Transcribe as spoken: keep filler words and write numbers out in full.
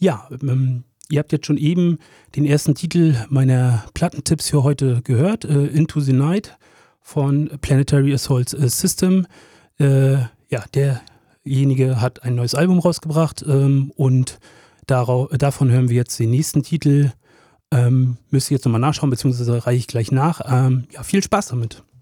Ja, ähm, ihr habt jetzt schon eben den ersten Titel meiner Plattentipps für heute gehört, äh, Into the Night von Planetary Assault äh, System. Äh, ja, derjenige hat ein neues Album rausgebracht ähm, und darau- davon hören wir jetzt den nächsten Titel. Ähm, müsst ihr jetzt nochmal nachschauen, beziehungsweise reiche ich gleich nach. Ähm, ja, viel Spaß damit.